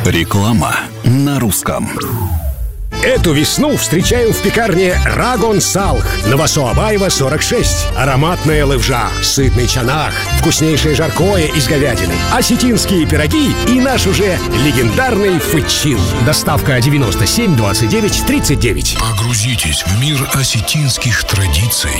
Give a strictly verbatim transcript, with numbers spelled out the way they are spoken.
Реклама на русском. Эту весну встречаем в пекарне Рагон Салх. Новосоабаева, сорок шесть. Ароматная левжа, сытный чанах, вкуснейшее жаркое из говядины, осетинские пироги и наш уже легендарный фычин. Доставка девяносто семь двадцать девять тридцать девять. Погрузитесь в мир осетинских традиций